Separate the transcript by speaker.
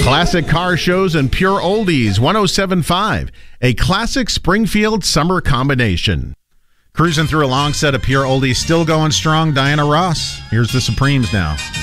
Speaker 1: Classic car shows and pure oldies. 107.5, a classic Springfield summer combination. Cruising through a long set of pure oldies, still going strong. Diana Ross. Here's the Supremes now.